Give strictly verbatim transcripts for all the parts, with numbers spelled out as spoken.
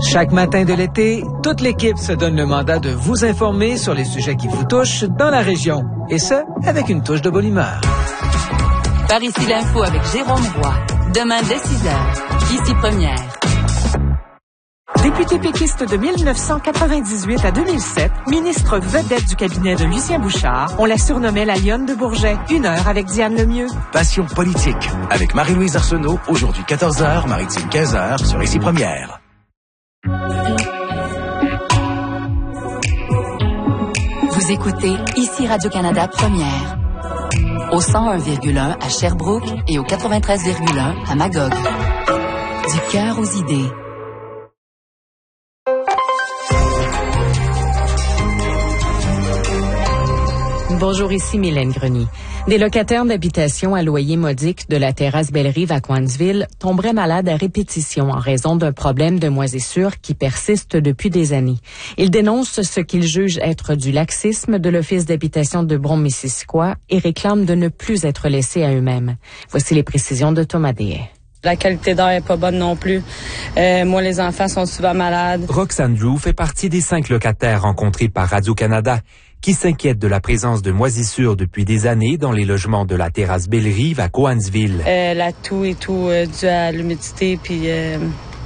Chaque matin de l'été, toute l'équipe se donne le mandat de vous informer sur les sujets qui vous touchent dans la région. Et ce, avec une touche de bonne humeur. Par ici l'info avec Jérôme Roy. Demain dès six heures. Ici Première. Député péquiste de mille neuf cent quatre-vingt-dix-huit à deux mille sept, ministre vedette du cabinet de Lucien Bouchard, on la surnommait la Lionne de Bourget. Une heure avec Diane Lemieux. Passion politique avec Marie-Louise Arsenault, aujourd'hui quatorze heures, Maritime quinze heures, sur Ici Première. Vous écoutez Ici Radio-Canada Première. Au cent un virgule un à Sherbrooke et au quatre-vingt-treize virgule un à Magog. Du cœur aux idées. Bonjour, ici Mylène Grenier. Des locataires d'habitation à loyer modique de la terrasse Belle-Rive à Cowansville tomberaient malades à répétition en raison d'un problème de moisissure qui persiste depuis des années. Ils dénoncent ce qu'ils jugent être du laxisme de l'Office d'habitation de Brome-Missisquoi et réclament de ne plus être laissés à eux-mêmes. Voici les précisions de Thomas Dehaye. La qualité d'air est pas bonne non plus. Euh, moi, les enfants sont souvent malades. Roxane Drew fait partie des cinq locataires rencontrés par Radio-Canada qui s'inquiètent de la présence de moisissures depuis des années dans les logements de la terrasse Belle-Rive à Cowansville. Euh, la toux et tout, euh, dû à l'humidité puis euh,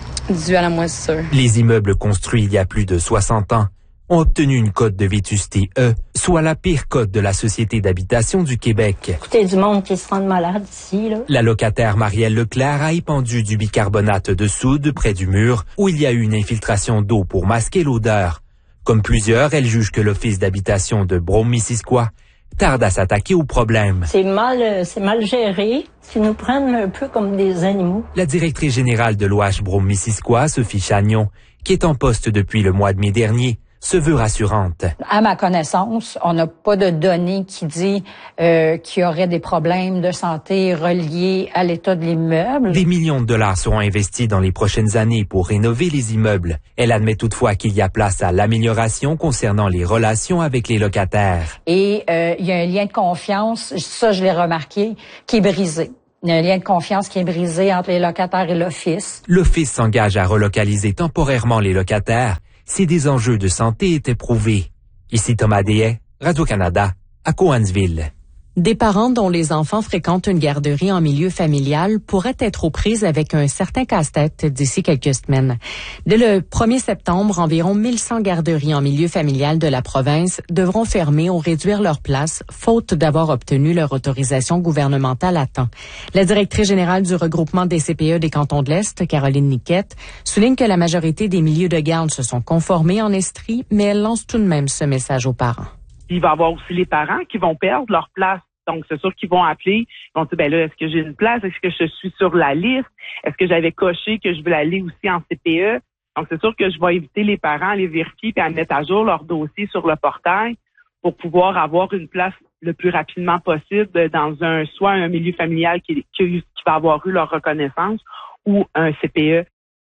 dû à la moisissure. Les immeubles construits il y a plus de soixante ans ont obtenu une cote de vétusté E, soit la pire cote de la Société d'habitation du Québec. Écoutez, du monde qui se rend malade ici, là. La locataire Marielle Leclerc a épandu du bicarbonate de soude près du mur où il y a eu une infiltration d'eau pour masquer l'odeur. Comme plusieurs, elle juge que l'Office d'habitation de Brome-Missisquoi tarde à s'attaquer au problème. C'est mal, c'est mal géré. Ils nous prennent un peu comme des animaux. La directrice générale de l'O H Brome-Missisquoi, Sophie Chagnon, qui est en poste depuis le mois de mai dernier, se veut rassurante. À ma connaissance, on n'a pas de données qui dit euh, qu'il y aurait des problèmes de santé reliés à l'état de l'immeuble. Des millions de dollars seront investis dans les prochaines années pour rénover les immeubles. Elle admet toutefois qu'il y a place à l'amélioration concernant les relations avec les locataires. Et euh, il y a un lien de confiance, ça je l'ai remarqué, qui est brisé. Il y a un lien de confiance qui est brisé entre les locataires et l'Office. L'Office s'engage à relocaliser temporairement les locataires si des enjeux de santé étaient prouvés. Ici Thomas Dehaye, Radio-Canada, à Cowansville. Des parents dont les enfants fréquentent une garderie en milieu familial pourraient être aux prises avec un certain casse-tête d'ici quelques semaines. Dès le premier septembre, environ mille cent garderies en milieu familial de la province devront fermer ou réduire leur place, faute d'avoir obtenu leur autorisation gouvernementale à temps. La directrice générale du regroupement des C P E des cantons de l'Est, Caroline Niquette, souligne que la majorité des milieux de garde se sont conformés en Estrie, mais elle lance tout de même ce message aux parents. Il va y avoir aussi les parents qui vont perdre leur place. Donc, c'est sûr qu'ils vont appeler. Ils vont dire, ben là, est-ce que j'ai une place? Est-ce que je suis sur la liste? Est-ce que j'avais coché que je voulais aller aussi en C P E? Donc, c'est sûr que je vais inviter les parents à les vérifier et à mettre à jour leur dossier sur le portail pour pouvoir avoir une place le plus rapidement possible dans un, soit un milieu familial qui, qui, qui va avoir eu leur reconnaissance ou un C P E.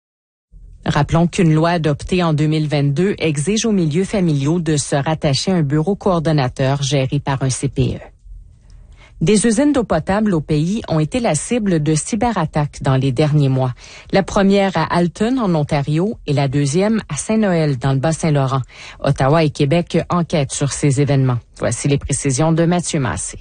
Rappelons qu'une loi adoptée en deux mille vingt-deux exige aux milieux familiaux de se rattacher à un bureau coordonnateur géré par un C P E. Des usines d'eau potable au pays ont été la cible de cyberattaques dans les derniers mois. La première à Alton, en Ontario, et la deuxième à Saint-Noël, dans le Bas-Saint-Laurent. Ottawa et Québec enquêtent sur ces événements. Voici les précisions de Mathieu Massé.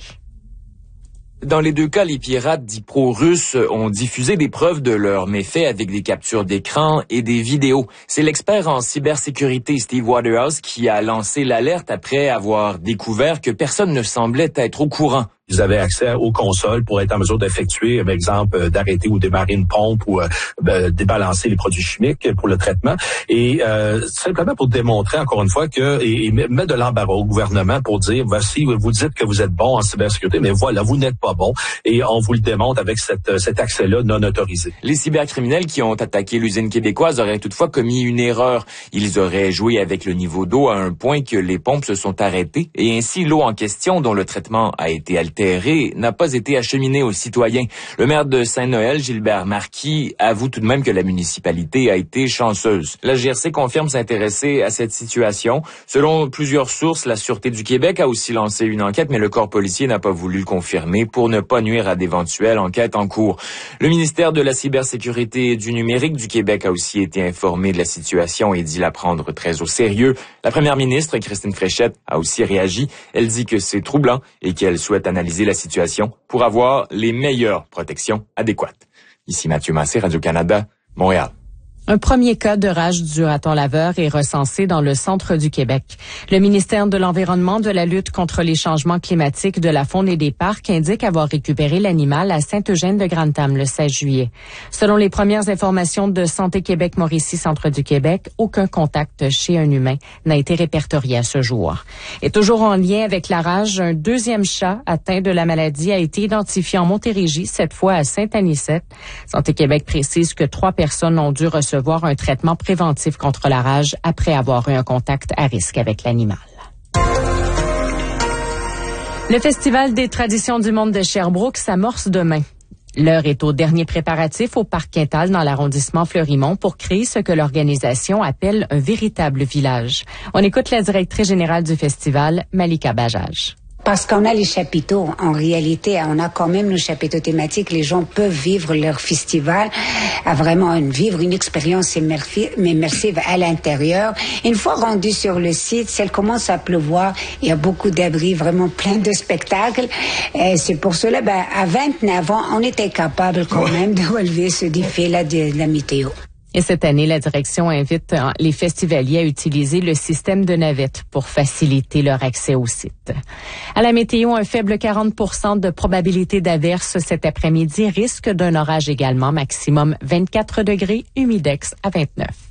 Dans les deux cas, les pirates dits pro-russes ont diffusé des preuves de leurs méfaits avec des captures d'écran et des vidéos. C'est l'expert en cybersécurité Steve Waterhouse qui a lancé l'alerte après avoir découvert que personne ne semblait être au courant. Ils avaient accès aux consoles pour être en mesure d'effectuer, par exemple, d'arrêter ou démarrer une pompe ou euh, débalancer les produits chimiques pour le traitement. Et euh, simplement pour démontrer, encore une fois, que et, et mettre de l'embarras au gouvernement pour dire, voici, vous dites que vous êtes bon en cybersécurité, mais voilà, vous n'êtes pas bon. Et on vous le démontre avec cette, cet accès-là non autorisé. Les cybercriminels qui ont attaqué l'usine québécoise auraient toutefois commis une erreur. Ils auraient joué avec le niveau d'eau à un point que les pompes se sont arrêtées et ainsi l'eau en question, dont le traitement a été altéré, enterrés n'a pas été acheminé aux citoyens. Le maire de Saint-Noël, Gilbert Marquis, avoue tout de même que la municipalité a été chanceuse. La G R C confirme s'intéresser à cette situation. Selon plusieurs sources, la Sûreté du Québec a aussi lancé une enquête, mais le corps policier n'a pas voulu le confirmer pour ne pas nuire à d'éventuelles enquêtes en cours. Le ministère de la Cybersécurité et du Numérique du Québec a aussi été informé de la situation et dit la prendre très au sérieux. La première ministre, Christine Fréchette, a aussi réagi. Elle dit que c'est troublant et qu'elle souhaite analyser la situation pour avoir les meilleures protections adéquates. Ici Mathieu Massé, Radio-Canada, Montréal. Un premier cas de rage du raton laveur est recensé dans le centre du Québec. Le ministère de l'Environnement, de la lutte contre les changements climatiques, de la faune et des parcs indique avoir récupéré l'animal à Sainte-Eugène-de-Grantham le seize juillet. Selon les premières informations de Santé Québec Mauricie Centre du Québec, aucun contact chez un humain n'a été répertorié à ce jour. Et toujours en lien avec la rage, un deuxième chat atteint de la maladie a été identifié en Montérégie, cette fois à Saint-Anicette. Santé Québec précise que trois personnes ont dû recevoir un traitement préventif contre la rage après avoir eu un contact à risque avec l'animal. Le Festival des traditions du monde de Sherbrooke s'amorce demain. L'heure est au dernier préparatif au Parc Quintal dans l'arrondissement Fleurimont pour créer ce que l'organisation appelle un véritable village. On écoute la directrice générale du festival, Malika Bajaj. Parce qu'on a les chapiteaux, en réalité, on a quand même nos chapiteaux thématiques. Les gens peuvent vivre leur festival, à vraiment une, vivre une expérience immersive à l'intérieur. Une fois rendu sur le site, s'il commence à pleuvoir, il y a beaucoup d'abris, vraiment plein de spectacles. Et c'est pour cela, ben, à vingt-neuf ans, on était capable quand même de relever ce défi-là de la météo. Et cette année, la direction invite les festivaliers à utiliser le système de navette pour faciliter leur accès au site. À la météo, un faible quarante pour cent de probabilité d'averse cet après-midi, risque d'un orage également, maximum vingt-quatre degrés, humidex à vingt-neuf.